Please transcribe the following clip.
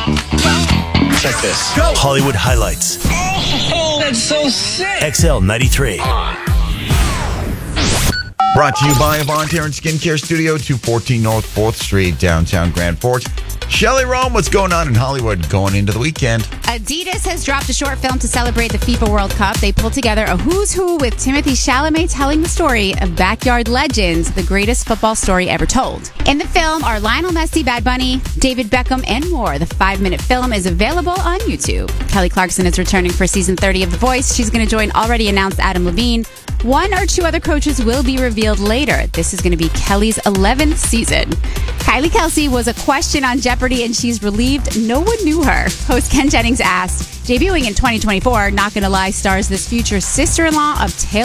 Check this. Go. Hollywood highlights. Oh, that's so sick. XL 93. Brought to you by Avant Hair and Skincare Studio, 214 North 4th Street, downtown Grand Forks. Shelley Rome, what's going on in Hollywood going into the weekend? Adidas has dropped a short film to celebrate the FIFA World Cup. They pulled together a who's who with Timothée Chalamet telling the story of backyard legends, the greatest football story ever told. In the film are Lionel Messi, Bad Bunny, David Beckham, and more. The 5-minute film is available on YouTube. Kelly Clarkson is returning for season 30 of The Voice. She's going to join already announced Adam Levine. 1 or 2 other coaches will be revealed later. This is going to be Kelly's 11th season. Kylie Kelsey was a question on Jeopardy, and she's relieved no one knew her. Host Ken Jennings asked, debuting in 2024, Not Gonna Lie stars this future sister-in-law of Taylor